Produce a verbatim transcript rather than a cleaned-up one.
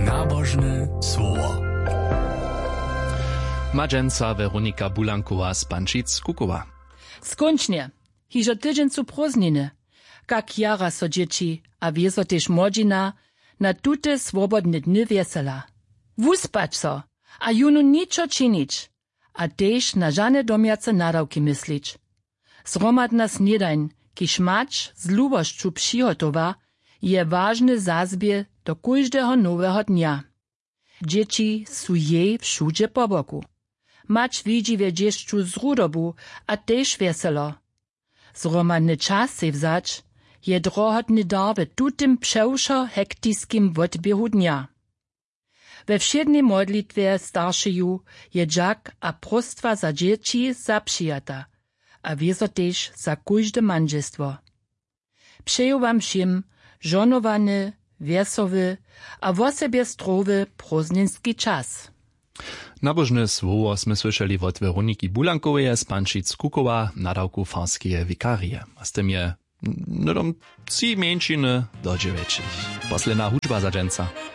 Nabożne słowo. Madženca Weronika Bulankowa z Pančic Kukowa. Skończnie. Hižo tydzień su prózdniny. Kak jara so dzieci, a wieso też młodzina, na tute swobodne dny wiesela. Wuspać so, a junu niczo czynić, a też na żane domiace nadawki myslić. Zromadna sniedań, kiż mać z luboszczu przygotowa, je ważny zazbie do każdego nowego dnia. Dzieci su jej wszudzie po boku. Mać widzi we dzieszczu z rudobu, a też weselo. Zromadny czas se wzać, je drohotny dar w tutym przewszo hektiskim odbiehu dnia. We wszednej modlitwie starszyju je dżak a prostwa za dzieci zapřijata, a wieso też za każde mężestwo. Přeju wam všim żonowany, wesowy, a w sobie zdrowy prózdninski czas. Nabożne słowo sme słyszeli od Weroniki Bulankowej z Pančic Kukowa, nadawku farskie wikarie. A z tym je, no dom, trzy mieńczyny do dziewięciu. Posledná hudžba za dženca.